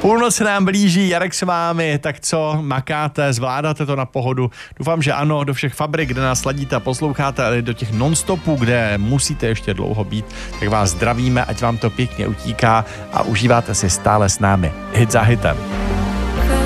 Půlnoc se nám blíží, Jarek s vámi, tak co, makáte, zvládáte to na pohodu? Doufám, že ano, do všech fabrik, kde nás sladíte a posloucháte, ale do těch non-stopů, kde musíte ještě dlouho být, tak vás zdravíme, ať vám to pěkně utíká a užíváte si stále s námi hit za hitem.